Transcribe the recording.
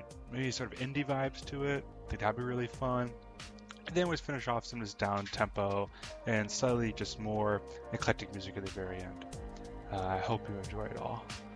maybe sort of indie vibes to it. I think that'd be really fun. And then we'd finish off some of this down tempo and slightly just more eclectic music at the very end. I hope you enjoy it all.